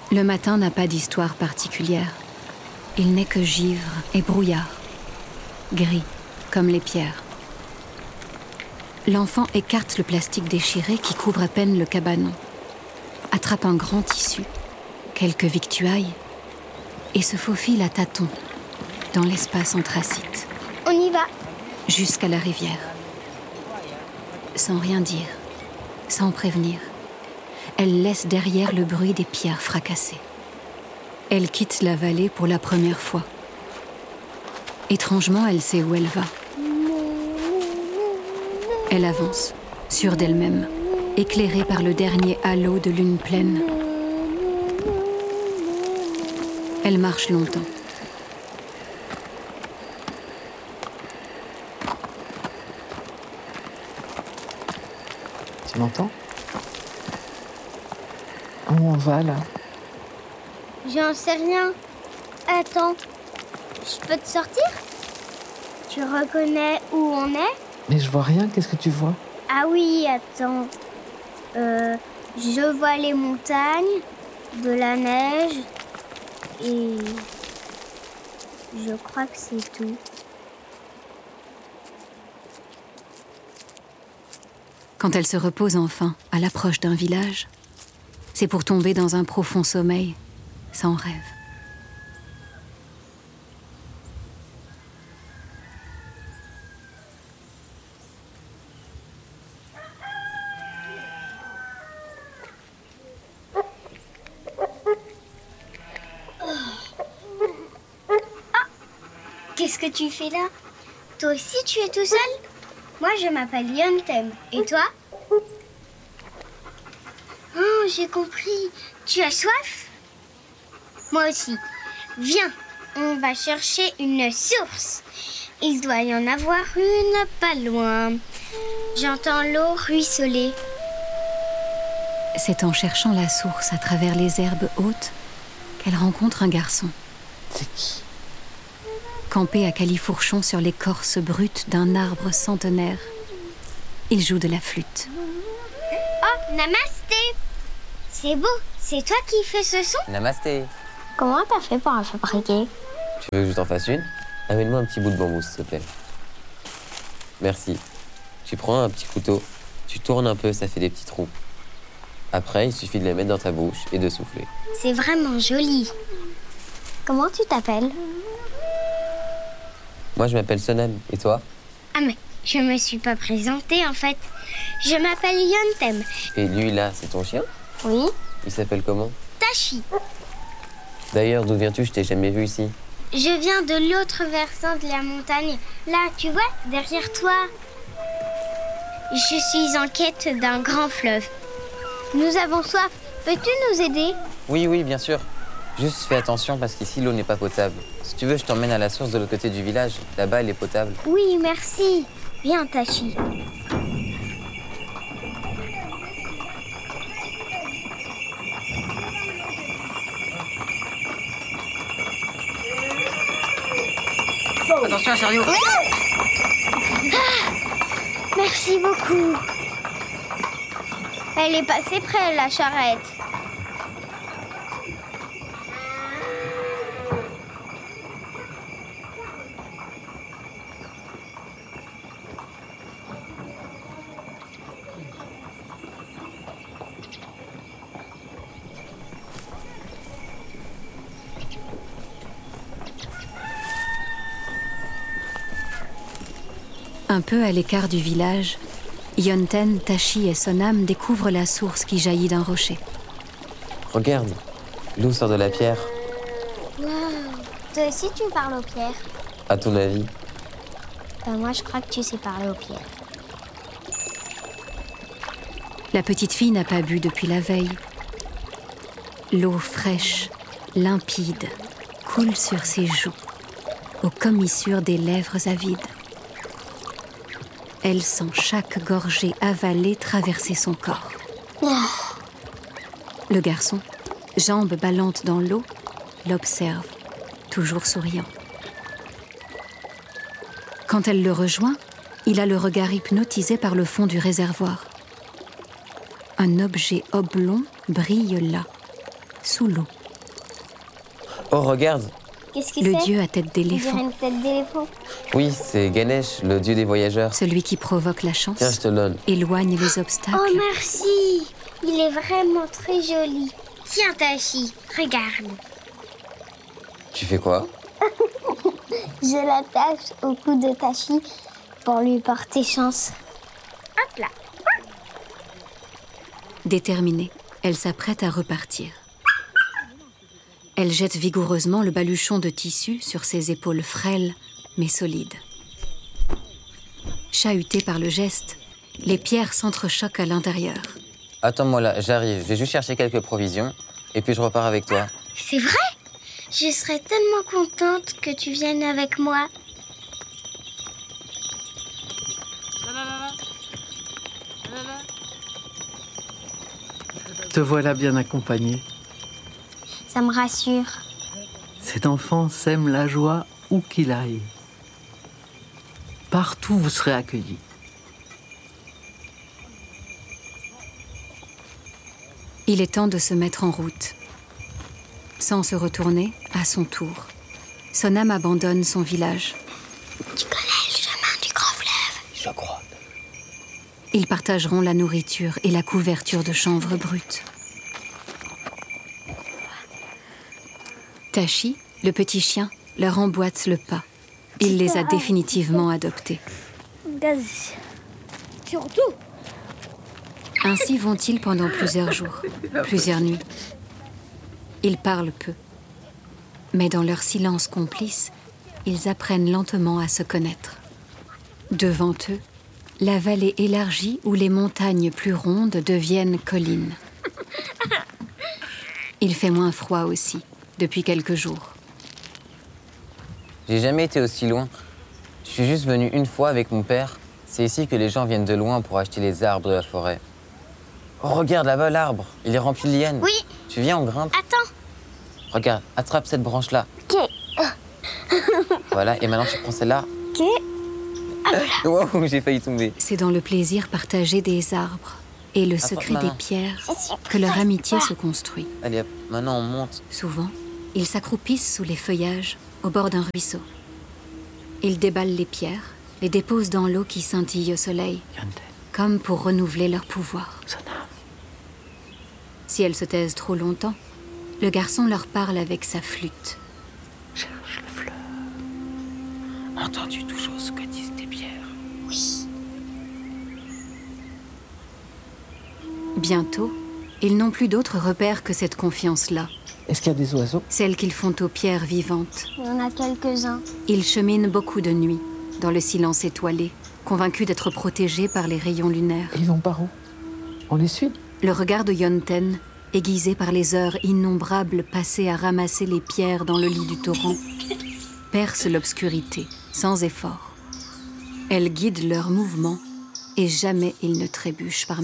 Le matin n'a pas d'histoire particulière. Il n'est que givre et brouillard, gris comme les pierres. L'enfant écarte le plastique déchiré qui couvre à peine le cabanon, attrape un grand tissu, quelques victuailles, et se faufile à tâtons dans l'espace anthracite. On y va. Jusqu'à la rivière. Sans rien dire, sans prévenir, elle laisse derrière le bruit des pierres fracassées. Elle quitte la vallée pour la première fois. Étrangement, elle sait où elle va. Elle avance, sûre d'elle-même, éclairée par le dernier halo de lune pleine. Elle marche longtemps. Tu m'entends? Où on va, là? J'en sais rien. Attends, je peux te sortir? Tu reconnais où on est? Mais je vois rien, qu'est-ce que tu vois? Ah oui, attends. Je vois les montagnes, de la neige, et je crois que c'est tout. Quand elle se repose enfin à l'approche d'un village, c'est pour tomber dans un profond sommeil, sans rêve. Qu'est-ce que tu fais là? Toi aussi, tu es tout seul? Moi, je m'appelle Yontem. Et toi? Oh, j'ai compris. Tu as soif? Moi aussi. Viens, on va chercher une source. Il doit y en avoir une pas loin. J'entends l'eau ruisseler. C'est en cherchant la source à travers les herbes hautes qu'elle rencontre un garçon. C'est qui? Campé à califourchon sur l'écorce brute d'un arbre centenaire, il joue de la flûte. Oh, namasté! C'est beau, c'est toi qui fais ce son? Namasté. Comment t'as fait pour en fabriquer? Tu veux que je t'en fasse une? Amène-moi un petit bout de bambou, s'il te plaît. Merci. Tu prends un petit couteau, tu tournes un peu, ça fait des petits trous. Après, il suffit de les mettre dans ta bouche et de souffler. C'est vraiment joli. Comment tu t'appelles? Moi, je m'appelle Sonam. Et toi? Ah mais, je me suis pas présentée en fait. Je m'appelle Yontem. Et lui, là, c'est ton chien? Oui? Il s'appelle comment? Tachi. D'ailleurs, d'où viens-tu? Je t'ai jamais vu ici. Je viens de l'autre versant de la montagne. Là, tu vois, derrière toi. Je suis en quête d'un grand fleuve. Nous avons soif. Peux-tu nous aider? Oui, bien sûr. Juste fais attention parce qu'ici, l'eau n'est pas potable. Si tu veux, je t'emmène à la source de l'autre côté du village. Là-bas, elle est potable. Oui, merci. Viens, Tachi. Attention, chariot! Merci beaucoup. Elle est passée près, la charrette. Un peu à l'écart du village, Yonten, Tachi et Sonam découvrent la source qui jaillit d'un rocher. Regarde, l'eau sort de la pierre. Waouh. Toi aussi, tu parles aux pierres? À ton avis? Moi, je crois que tu sais parler aux pierres. La petite fille n'a pas bu depuis la veille. L'eau fraîche, limpide, coule sur ses joues, aux commissures des lèvres avides. Elle sent chaque gorgée avalée traverser son corps. Le garçon, jambes ballantes dans l'eau, l'observe, toujours souriant. Quand elle le rejoint, il a le regard hypnotisé par le fond du réservoir. Un objet oblong brille là, sous l'eau. Oh, regarde. Qu'est-ce que Le c'est? dieu à tête On dirait d'éléphant, une tête d'éléphant. Oui, c'est Ganesh, le dieu des voyageurs. celui qui provoque la chance, Tiens, je te le donne. éloigne les obstacles, Oh, merci. Il est vraiment très joli. Tiens, Tachi, regarde. Tu fais quoi? Je l'attache au cou de Tachi pour lui porter chance. Hop là. Déterminée, elle s'apprête à repartir. Elle jette vigoureusement le baluchon de tissu sur ses épaules frêles mais solides. Chahutée par le geste, les pierres s'entrechoquent à l'intérieur. Attends-moi là, j'arrive. Je vais juste chercher quelques provisions et puis je repars avec toi. C'est vrai? Je serais tellement contente que tu viennes avec moi. Te voilà bien accompagné. Ça me rassure. Cet enfant sème la joie où qu'il aille. Partout vous serez accueillis. Il est temps de se mettre en route. Sans se retourner, à son tour, son âme abandonne son village. Tu connais le chemin du grand fleuve? Je crois. Ils partageront la nourriture et la couverture de chanvre brute. Tachi, le petit chien, leur emboîte le pas. Il les a définitivement adoptés. Surtout. Ainsi vont-ils pendant plusieurs jours, plusieurs nuits. Ils parlent peu. Mais dans leur silence complice, ils apprennent lentement à se connaître. Devant eux, la vallée élargie où les montagnes plus rondes deviennent collines. Il fait moins froid aussi, depuis quelques jours. J'ai jamais été aussi loin. Je suis juste venu une fois avec mon père. C'est ici que les gens viennent de loin pour acheter les arbres de la forêt. Oh, regarde là-bas l'arbre. Il est rempli de lianes. Oui. Tu viens, on grimpe? Attends. Regarde, attrape cette branche-là. Ok. Voilà, et maintenant tu prends celle-là. Ok. Wow, j'ai failli tomber. C'est dans le plaisir partagé des arbres et le secret maman. des pierres que leur amitié se construit. Allez hop, maintenant on monte. Souvent, ils s'accroupissent sous les feuillages, au bord d'un ruisseau. Ils déballent les pierres, les déposent dans l'eau qui scintille au soleil, comme pour renouveler leur pouvoir. Si elles se taisent trop longtemps, le garçon leur parle avec sa flûte. Cherche le fleuve. Entends-tu toujours ce que disent tes pierres? Bientôt, ils n'ont plus d'autre repère que cette confiance-là, Est-ce qu'il y a des oiseaux? celle qu'ils font aux pierres vivantes. Il y en a quelques-uns. Ils cheminent beaucoup de nuit, dans le silence étoilé, convaincus d'être protégés par les rayons lunaires. Ils vont par où? On les suit? Le regard de Yonten, aiguisé par les heures innombrables passées à ramasser les pierres dans le lit du torrent, perce l'obscurité, sans effort. Elle guide leurs mouvements et jamais ils ne trébuchent parmi